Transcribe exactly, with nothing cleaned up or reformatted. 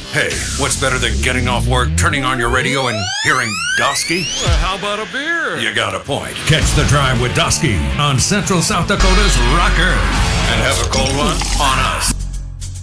Hey, what's better than getting off work, turning on your radio, and hearing Dosky? Well, how about a beer? You got a point. Catch the drive with Dosky on Central South Dakota's Rocker. And have a cold one on us.